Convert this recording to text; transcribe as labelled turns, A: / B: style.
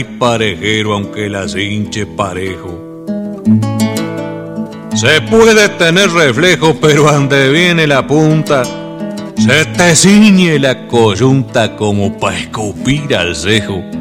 A: parejero aunque las hinche parejo. Se puede tener reflejo, pero ande viene la punta, se te ciñe la coyunta como pa' escupir al cejo.